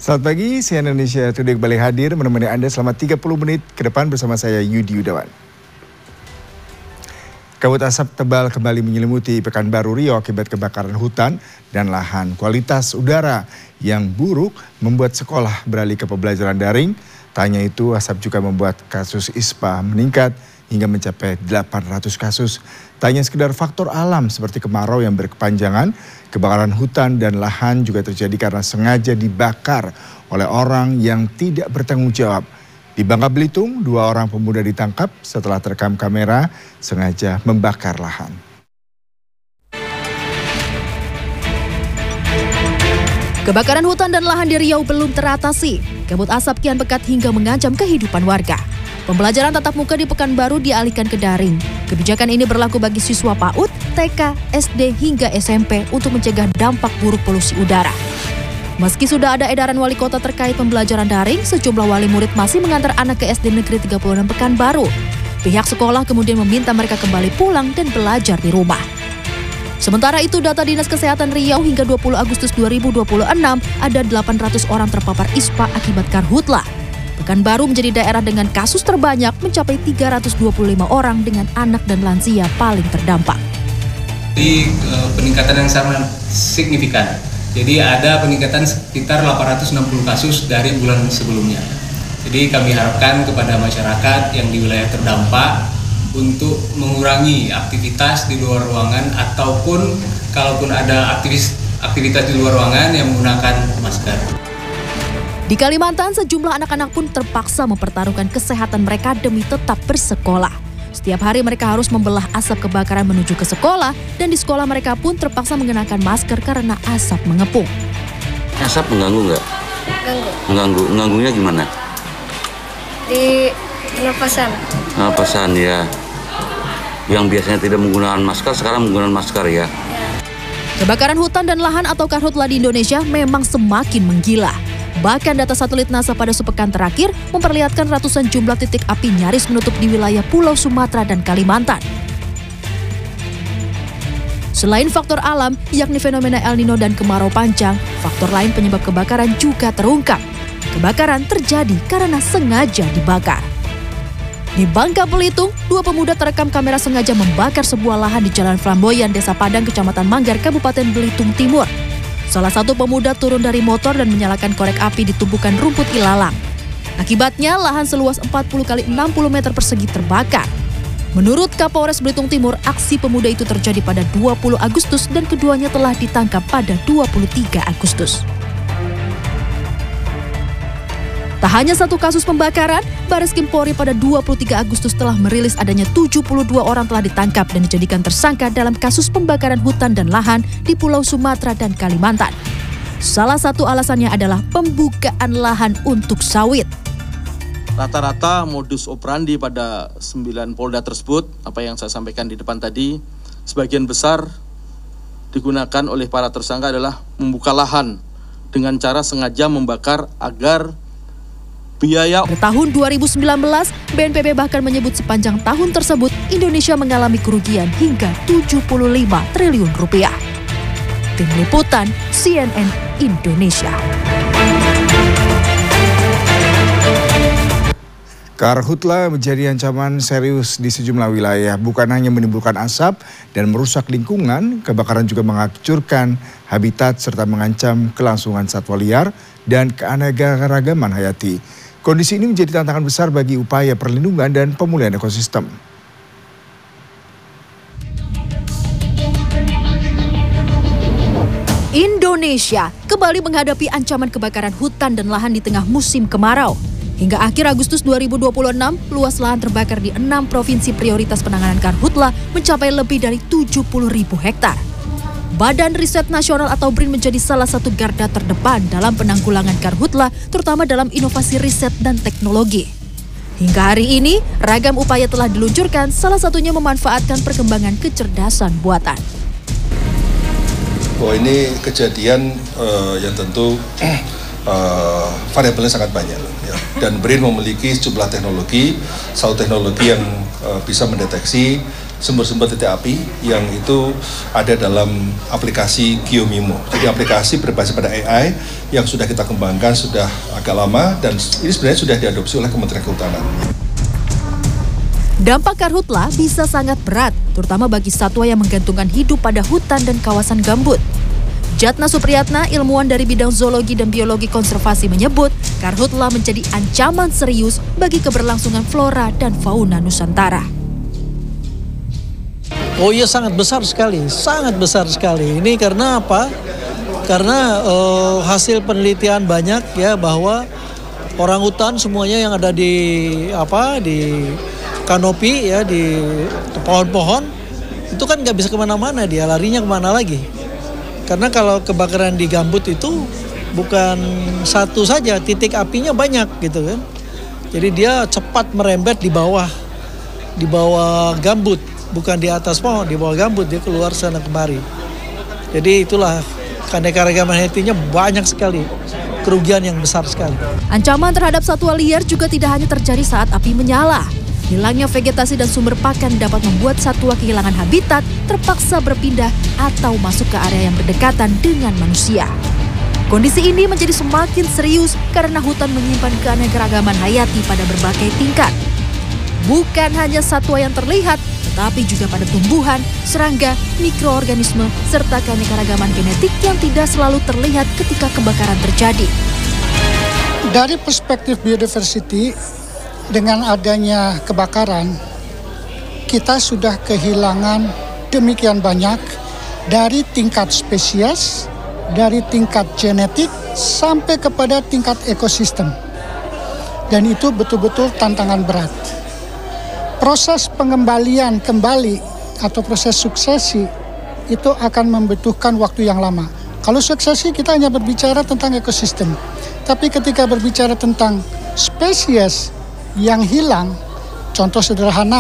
Selamat pagi, CNN Indonesia Today kembali hadir menemani Anda selama 30 menit ke depan bersama saya Yudi Yudawan. Kabut asap tebal kembali menyelimuti Pekanbaru Riau akibat kebakaran hutan dan lahan. Kualitas udara yang buruk membuat sekolah beralih ke pembelajaran daring. Tak hanya itu, asap juga membuat kasus ISPA meningkat hingga mencapai 800 kasus. Tak hanya sekedar faktor alam seperti kemarau yang berkepanjangan, kebakaran hutan dan lahan juga terjadi karena sengaja dibakar oleh orang yang tidak bertanggung jawab. Di Bangka Belitung, 2 orang pemuda ditangkap setelah terekam kamera sengaja membakar lahan. Kebakaran hutan dan lahan di Riau belum teratasi. Kabut asap kian pekat hingga mengancam kehidupan warga. Pembelajaran tatap muka di Pekanbaru dialihkan ke daring. Kebijakan ini berlaku bagi siswa PAUD, TK, SD hingga SMP untuk mencegah dampak buruk polusi udara. Meski sudah ada edaran wali kota terkait pembelajaran daring, sejumlah wali murid masih mengantar anak ke SD Negeri 36 Pekanbaru. Pihak sekolah kemudian meminta mereka kembali pulang dan belajar di rumah. Sementara itu, data Dinas Kesehatan Riau hingga 20 Agustus 2026 ada 800 orang terpapar ISPA akibat karhutla. Pekanbaru menjadi daerah dengan kasus terbanyak mencapai 325 orang dengan anak dan lansia paling terdampak. Di peningkatan yang sangat signifikan. Jadi ada peningkatan sekitar 860 kasus dari bulan sebelumnya. Jadi kami harapkan kepada masyarakat yang di wilayah terdampak untuk mengurangi aktivitas di luar ruangan ataupun kalaupun ada aktivitas di luar ruangan yang menggunakan masker. Di Kalimantan, sejumlah anak-anak pun terpaksa mempertaruhkan kesehatan mereka demi tetap bersekolah. Setiap hari mereka harus membelah asap kebakaran menuju ke sekolah dan di sekolah mereka pun terpaksa mengenakan masker karena asap mengepung. Asap mengganggu nggak? Mengganggu. Mengganggunya gimana? Di pernapasan. Pernapasan ya. Yang biasanya tidak menggunakan masker sekarang menggunakan masker ya. Kebakaran hutan dan lahan atau karhutla di Indonesia memang semakin menggila. Bahkan data satelit NASA pada sepekan terakhir memperlihatkan ratusan jumlah titik api nyaris menutup di wilayah Pulau Sumatera dan Kalimantan. Selain faktor alam, yakni fenomena El Nino dan kemarau panjang, faktor lain penyebab kebakaran juga terungkap. Kebakaran terjadi karena sengaja dibakar. Di Bangka Belitung, 2 pemuda terekam kamera sengaja membakar sebuah lahan di Jalan Flamboyan, Desa Padang, Kecamatan Manggar, Kabupaten Belitung Timur. Salah satu pemuda turun dari motor dan menyalakan korek api di tumpukan rumput ilalang. Akibatnya, lahan seluas 40 x 60 meter persegi terbakar. Menurut Kapolres Belitung Timur, aksi pemuda itu terjadi pada 20 Agustus dan keduanya telah ditangkap pada 23 Agustus. Tak hanya satu kasus pembakaran, Bareskrim Polri pada 23 Agustus telah merilis adanya 72 orang telah ditangkap dan dijadikan tersangka dalam kasus pembakaran hutan dan lahan di Pulau Sumatera dan Kalimantan. Salah satu alasannya adalah pembukaan lahan untuk sawit. Rata-rata modus operandi pada 9 Polda tersebut, apa yang saya sampaikan di depan tadi, sebagian besar digunakan oleh para tersangka adalah membuka lahan dengan cara sengaja membakar agar biaya. Pada tahun 2019, BNPB bahkan menyebut sepanjang tahun tersebut Indonesia mengalami kerugian hingga 75 triliun rupiah. Tim Liputan CNN Indonesia. Karhutla menjadi ancaman serius di sejumlah wilayah, bukan hanya menimbulkan asap dan merusak lingkungan, kebakaran juga menghancurkan habitat serta mengancam kelangsungan satwa liar dan keanekaragaman hayati. Kondisi ini menjadi tantangan besar bagi upaya perlindungan dan pemulihan ekosistem. Indonesia kembali menghadapi ancaman kebakaran hutan dan lahan di tengah musim kemarau. Hingga akhir Agustus 2026, luas lahan terbakar di 6 provinsi prioritas penanganan karhutla mencapai lebih dari 70.000 hektar. Badan Riset Nasional atau BRIN menjadi salah satu garda terdepan dalam penanggulangan karhutla, terutama dalam inovasi riset dan teknologi. Hingga hari ini, ragam upaya telah diluncurkan, salah satunya memanfaatkan perkembangan kecerdasan buatan. Ini kejadian yang tentu variabelnya sangat banyak. Ya. Dan BRIN memiliki sejumlah teknologi, satu teknologi yang bisa mendeteksi sumber-sumber titik api yang itu ada dalam aplikasi Geomimo. Jadi aplikasi berbasis pada AI yang sudah kita kembangkan sudah agak lama dan ini sebenarnya sudah diadopsi oleh Kementerian Kehutanan. Dampak karhutla bisa sangat berat, terutama bagi satwa yang menggantungkan hidup pada hutan dan kawasan gambut. Jatna Supriyatna, ilmuwan dari bidang zoologi dan biologi konservasi menyebut, karhutla menjadi ancaman serius bagi keberlangsungan flora dan fauna Nusantara. Oh iya, sangat besar sekali, sangat besar sekali. Ini karena apa? Karena hasil penelitian banyak ya bahwa orangutan semuanya yang ada di kanopi ya, di pohon-pohon itu kan nggak bisa kemana-mana, dia larinya kemana lagi. Karena kalau kebakaran di gambut itu bukan satu saja, titik apinya banyak gitu kan. Jadi dia cepat merembet di bawah gambut, bukan di atas pohon, di bawah gambut dia keluar sana kemari. Jadi itulah keanekaragaman hayatinya banyak sekali, kerugian yang besar sekali. Ancaman terhadap satwa liar juga tidak hanya terjadi saat api menyala. Hilangnya vegetasi dan sumber pakan dapat membuat satwa kehilangan habitat, terpaksa berpindah atau masuk ke area yang berdekatan dengan manusia. Kondisi ini menjadi semakin serius karena hutan menyimpan keanekaragaman hayati pada berbagai tingkat. Bukan hanya satwa yang terlihat, tetapi juga pada tumbuhan, serangga, mikroorganisme, serta keanekaragaman genetik yang tidak selalu terlihat ketika kebakaran terjadi. Dari perspektif biodiversity, dengan adanya kebakaran, kita sudah kehilangan demikian banyak dari tingkat spesies, dari tingkat genetik, sampai kepada tingkat ekosistem. Dan itu betul-betul tantangan berat. Proses pengembalian kembali atau proses suksesi itu akan membutuhkan waktu yang lama. Kalau suksesi kita hanya berbicara tentang ekosistem. Tapi ketika berbicara tentang spesies yang hilang, contoh sederhana